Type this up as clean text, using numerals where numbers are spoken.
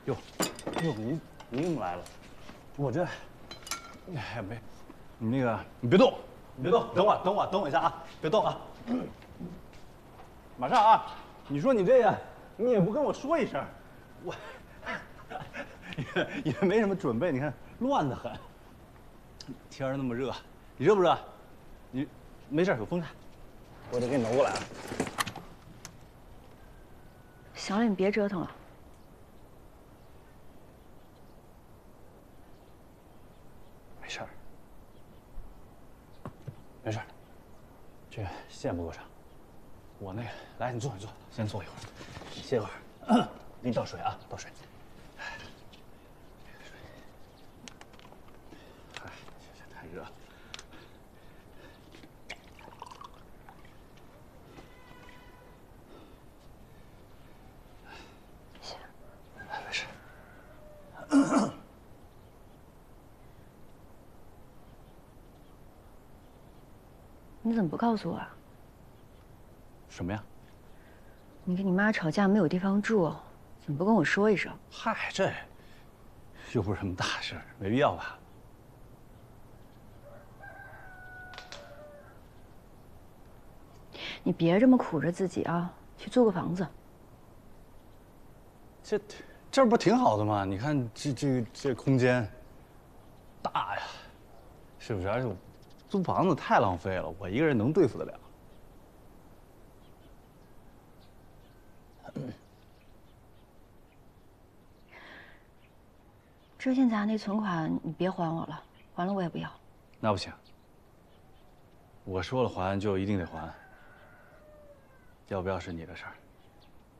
哟，哟，你怎么来了？我这，哎没，你那个你别动，你别动，等我一下啊，别动啊，马上啊！你说你这个，你也不跟我说一声，我也没什么准备，你看乱得很。天儿那么热，你热不热？你没事，有风扇，我得给你挪过来了。 行了，你别折腾了。 没事儿，没事儿，这个线不够长。我那个，来，你坐，先坐一会儿，你歇会儿。给你倒水啊，倒水。嗨，这太热了。 行， 没事。 你怎么不告诉我啊？ 什么呀？ 你跟你妈吵架没有地方住，怎么不跟我说一声？ 嗨，这又不是什么大事，没必要吧？ 你别这么苦着自己啊，去租个房子。 这不挺好的吗？你看这空间大呀，是不是？而且租房子太浪费了，我一个人能对付得了。 知县家那存款你别还我了，还了我也不要。 那不行，我说了还就一定得还，要不要是你的事儿。